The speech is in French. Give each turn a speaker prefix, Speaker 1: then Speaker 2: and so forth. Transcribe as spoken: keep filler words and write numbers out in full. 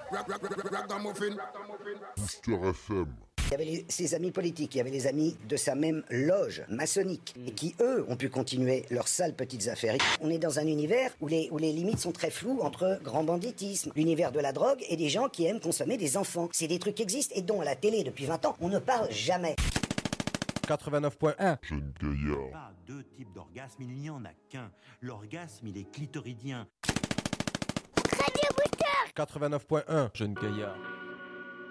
Speaker 1: Booster F M.
Speaker 2: Il y avait les, ses amis politiques, il y avait les amis de sa même loge maçonnique, et qui, eux, ont pu continuer leurs sales petites affaires. On est dans un univers où les, où les limites sont très floues entre grand banditisme, l'univers de la drogue et des gens qui aiment consommer des enfants. C'est des trucs qui existent et dont à la télé, depuis vingt ans, on ne parle jamais.
Speaker 3: quatre-vingt-neuf point un.
Speaker 1: Jeune gaillard.
Speaker 4: Pas deux types d'orgasme, il n'y en a qu'un. L'orgasme, il est clitoridien.
Speaker 3: quatre-vingt-neuf point un. Jeune gaillard.